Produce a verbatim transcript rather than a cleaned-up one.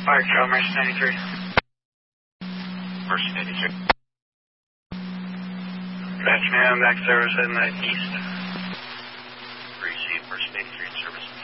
Fire Trail, Mercy ninety-three. Mercy ninety-three. Good afternoon, back service in the east. Receive Mercy ninety-three in service.